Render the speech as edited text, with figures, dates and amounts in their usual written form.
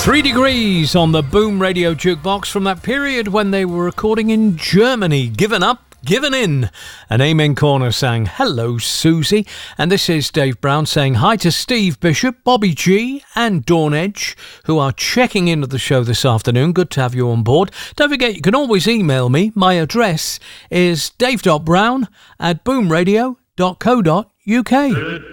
3 Degrees on the Boom Radio Jukebox from that period when they were recording in Germany. Given Up, Given In. And Amen Corner sang Hello Susie. And this is Dave Brown saying hi to Steve Bishop, Bobby G and Dawn Edge, who are checking into the show this afternoon. Good to have you on board. Don't forget, you can always email me. My address is dave.brown@boomradio.co.uk.